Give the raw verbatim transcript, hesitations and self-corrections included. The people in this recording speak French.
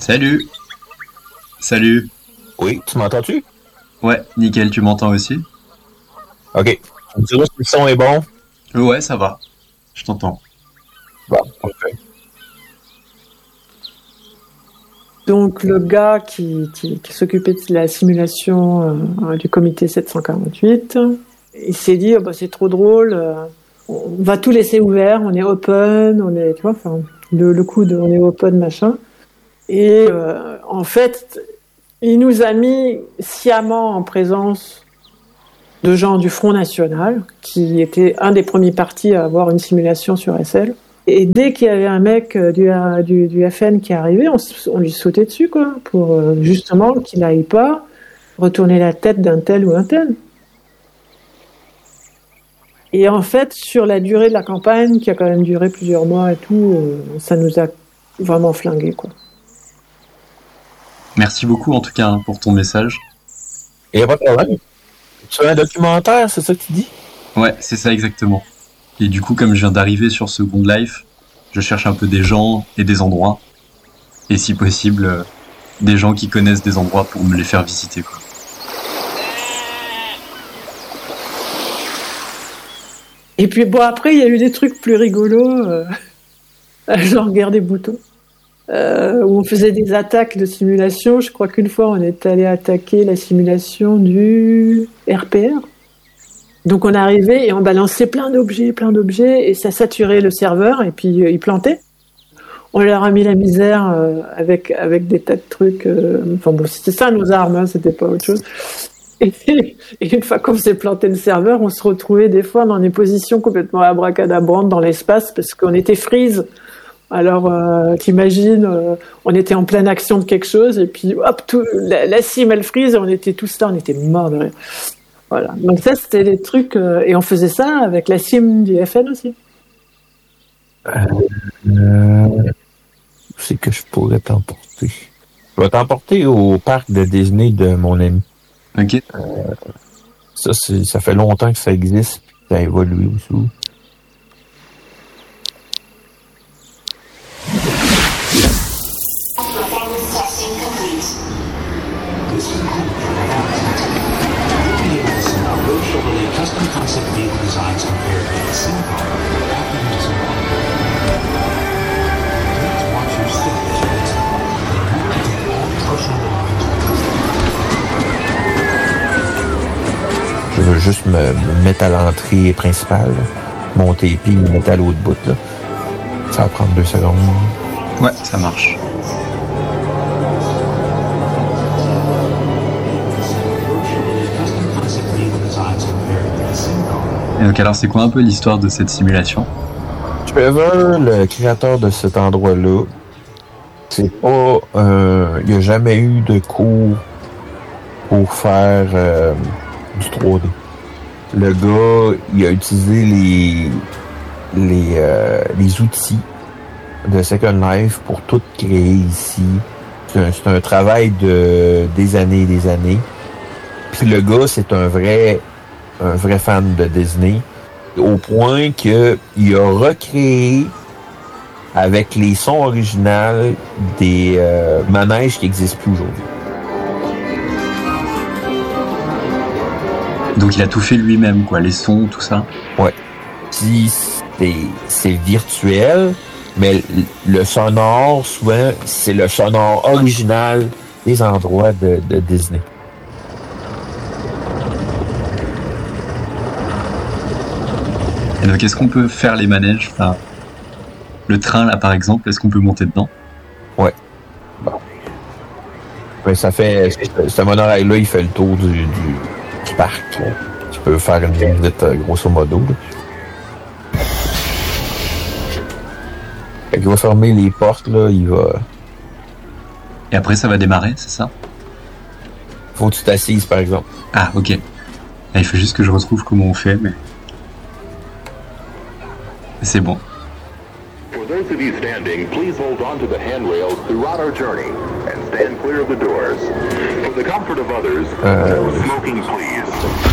Salut. Salut. Oui, tu m'entends-tu? Ouais, nickel, tu m'entends aussi? OK. Tu me diras si le son est bon? Ouais, ça va. Je t'entends. Bon, parfait. Donc le gars qui, qui, qui s'occupait de la simulation euh, du comité sept cent quarante-huit, il s'est dit oh, bah, c'est trop drôle, euh, on va tout laisser ouvert, on est open, on est, tu vois, enfin le, le coup de on est open machin. Et euh, en fait, il nous a mis sciemment en présence de gens du Front National, qui était un des premiers partis à avoir une simulation sur S L. Et dès qu'il y avait un mec du, du, du F N qui arrivait, on, on lui sautait dessus, quoi, pour euh, justement qu'il n'aille pas retourner la tête d'un tel ou un tel. Et en fait, sur la durée de la campagne, qui a quand même duré plusieurs mois et tout, euh, ça nous a vraiment flingué, quoi. Merci beaucoup en tout cas hein, pour ton message. Il n'y a pas de problème. Tu as un documentaire, c'est ça que tu dis? Ouais, c'est ça exactement. Et du coup, comme je viens d'arriver sur Second Life, je cherche un peu des gens et des endroits. Et si possible, euh, des gens qui connaissent des endroits pour me les faire visiter, quoi. Et puis bon, après, il y a eu des trucs plus rigolos, euh, genre Guerre des boutons, euh, où on faisait des attaques de simulation. Je crois qu'une fois, on est allé attaquer la simulation du R P R. Donc on arrivait et on balançait plein d'objets, plein d'objets, et ça saturait le serveur, et puis euh, il plantait. On leur a mis la misère euh, avec, avec des tas de trucs. Euh, enfin bon, c'était ça nos armes, hein, c'était pas autre chose. Et, et une fois qu'on s'est planté le serveur, on se retrouvait des fois dans des positions complètement abracadabrantes dans l'espace parce qu'on était freeze. Alors, euh, t'imagines, euh, on était en pleine action de quelque chose et puis hop, tout, la, la sim elle freeze et on était tous là, on était morts de rire. Voilà. Donc ça, c'était des trucs euh, et on faisait ça avec la sim du F N aussi. Euh, euh, c'est que je pourrais t'emporter. Je vais t'emporter au parc de Disney de mon ami. Ok. Euh, ça, c'est, ça fait longtemps que ça existe, puis ça a évolué aussi. Je veux juste me, me mettre à l'entrée principale, monter puis me mettre à l'autre bout. Là. Ça va prendre deux secondes. Ouais, ça marche. Et donc alors c'est quoi un peu l'histoire de cette simulation? Trevor, le créateur de cet endroit-là, c'est pas... Euh, il n'y a jamais eu de cours pour faire euh, du trois D. Le gars, il a utilisé les les, euh, les outils de Second Life pour tout créer ici. C'est un, c'est un travail de des années et des années. Puis le gars, c'est un vrai un vrai fan de Disney, au point que il a recréé avec les sons originaux des euh, manèges qui n'existent plus aujourd'hui. Donc il a tout fait lui-même, quoi, les sons, tout ça. Ouais. Puis c'est, c'est virtuel, mais le, le sonore, souvent, c'est le sonore original des endroits de, de Disney. Et donc est-ce qu'on peut faire les manèges, enfin, le train là par exemple, est-ce qu'on peut monter dedans? Ouais. Bon. Mais ça fait, ce monorail-là, il fait le tour du, du, du parc. Là. Tu peux faire une visite grosso modo. Là. Fait qu'il va fermer les portes, là, il va... Et après ça va démarrer, c'est ça? Faut que tu t'assises, par exemple. Ah, ok. Il faut juste que je retrouve comment on fait, mais... C'est bon. For those of you standing, please hold on to the handrails throughout our journey and stand clear of the doors. For the comfort of others, Euh... no smoking, please.